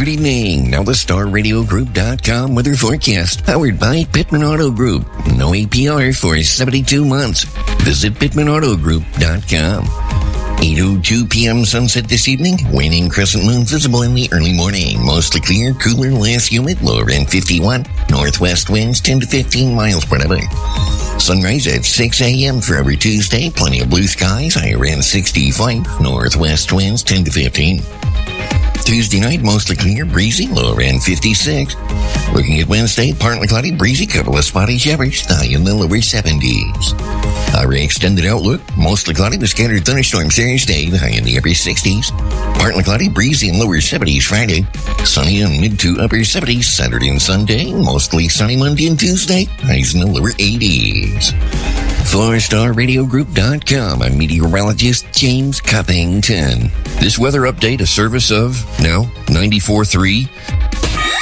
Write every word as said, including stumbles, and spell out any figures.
Good evening. Now the Star Radio Group dot com weather forecast, powered by Pittman Auto Group. No A P R for seventy-two months. Visit Pittman Auto Group dot com. eight oh two p.m. sunset this evening. Waning crescent moon visible in the early morning. Mostly clear, cooler, less humid, lower end fifty-one. Northwest winds ten to fifteen miles per hour. Sunrise at six a.m. for every Tuesday. Plenty of blue skies, higher end sixty-five. Northwest winds ten to fifteen. Tuesday night, mostly clear, breezy, lower end fifty-six. Looking at Wednesday, partly cloudy, breezy, couple of spotty showers, high in the lower seventies. Our extended outlook, mostly cloudy with scattered thunderstorms Thursday, high in the upper sixties. Partly cloudy, breezy, and lower seventies Friday. Sunny in mid to upper seventies Saturday and Sunday. Mostly sunny Monday and Tuesday, highs in the lower eighties. For Star Radio Group dot com, I'm meteorologist James Cuppington. This weather update, a service of, now, ninety-four point three